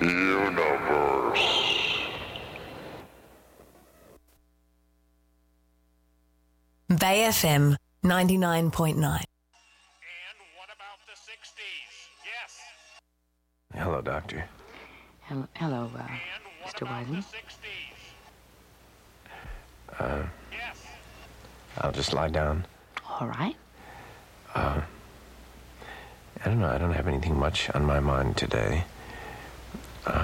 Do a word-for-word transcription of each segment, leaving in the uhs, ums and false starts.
Universe. Bay F M ninety-nine point nine. And what about the sixties? Yes. Hello, Doctor. Hello, hello uh, Mister Wyden. Uh, Yes. I'll just lie down. All right. Uh, I don't know. I don't have anything much on my mind today. Uh,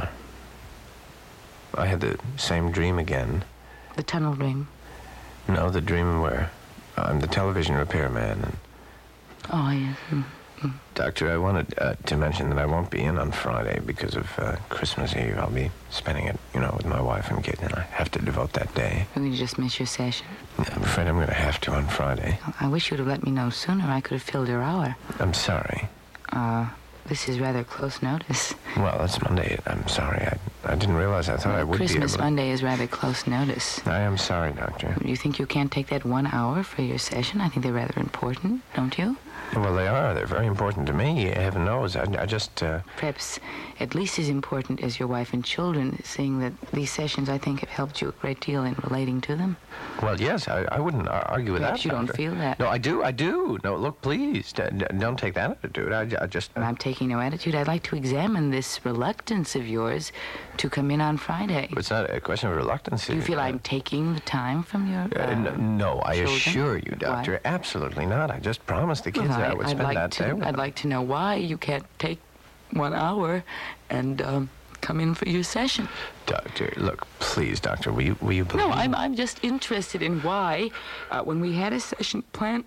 I had the same dream again. The tunnel dream. No, the dream where I'm the television repairman. And Oh, yes. Mm. Doctor, I wanted uh, to mention that I won't be in on Friday because of uh, Christmas Eve. I'll be spending it, you know, with my wife and kid, and I have to devote that day. You're going to just miss your session. I'm afraid I'm going to have to on Friday. I wish you'd have let me know sooner. I could have filled your hour. I'm sorry. Uh, this is rather close notice. Well, it's Monday. I'm sorry. I, I didn't realize. I thought I would Christmas be able to... Monday is rather close notice. I am sorry, Doctor. You think you can't take that one hour for your session? I think they're rather important, don't you? Well, they are. They're very important to me. Heaven knows. I, I just... Uh... Perhaps at least as important as your wife and children, seeing that these sessions, I think, have helped you a great deal in relating to them. Well, yes, I, I wouldn't argue with Perhaps that, you Doctor. don't feel that. No, I do. I do. No, look, please. D- d- don't take that attitude. I, I just... Uh... I'm taking no attitude. I'd like to examine this reluctance of yours to come in on Friday. It's not a question of reluctance. Do you feel I'm taking the time from your uh, Uh, n- no, I children? assure you, Doctor, Why? absolutely not. I just promised the kids Well, that I would I'd spend like that to, day with I'd them. like to know why you can't take one hour and um, come in for your session. Doctor, look, please, Doctor, will you, will you believe... No, I'm, I'm just interested in why, uh, when we had a session planned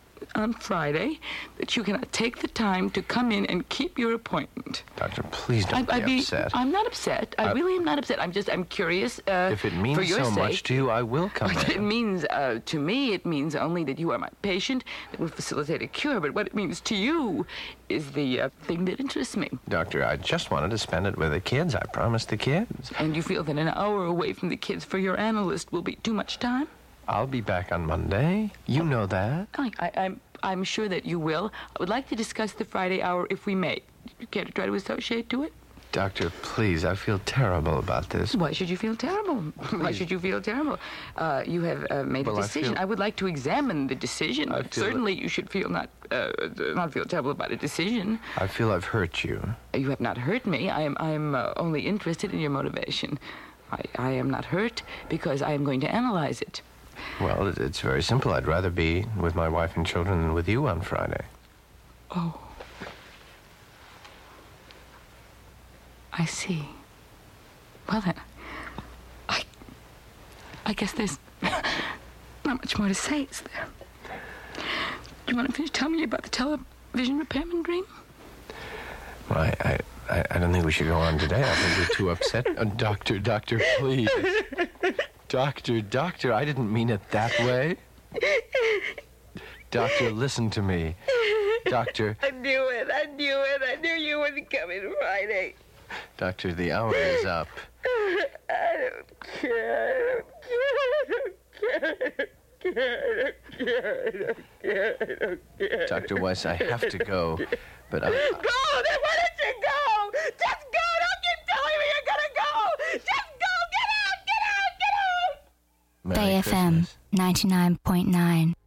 on Friday, that you cannot take the time to come in and keep your appointment. Doctor, please don't I, I'd be be upset. I'm not upset. I, I- really am not upset. I'm just, I'm curious. Uh, If it for means your so sake, much to you, I will come What it in. means uh, to me, it means only that you are my patient that will facilitate a cure. But what it means to you is the uh, thing that interests me. Doctor, I just wanted to spend it with the kids. I promised the kids. And you feel that an hour away from the kids for your analyst will be too much time? I'll be back on Monday. You know that. I, I, I'm, I'm sure that you will. I would like to discuss the Friday hour if we may. You care to try to associate to it? Doctor, please, I feel terrible about this. Why should you feel terrible? Why should you feel terrible? Uh, you have uh, made Well, a I decision. I, feel- would like to examine the decision. I But feel certainly, you should feel not uh, not feel terrible about a decision. I feel I've hurt you. You have not hurt me. I am I am uh, only interested in your motivation. I, I am not hurt because I am going to analyze it. Well, it, it's very simple. I'd rather be with my wife and children than with you on Friday. Oh. I see. Well then, I, I guess there's not much more to say, is there? Do you want to finish telling me about the television repairman dream? Well, I, I, I, I don't think we should go on today. I think you're too upset. Uh, doctor, doctor, please. Doctor, doctor, I didn't mean it that way. Doctor, listen to me. Doctor. I knew it, I knew it, I knew you wouldn't come in Friday. Doctor, the hour is up. I don't care, I don't care, I don't care, I don't care, I don't care, I don't care. Doctor Weiss, I have to go, but I... Go! Then why don't you go? Just go! Don't keep telling me you're gonna go! Just go! Get out! Get out! Get out! Merry Bay F M Christmas. ninety-nine point nine.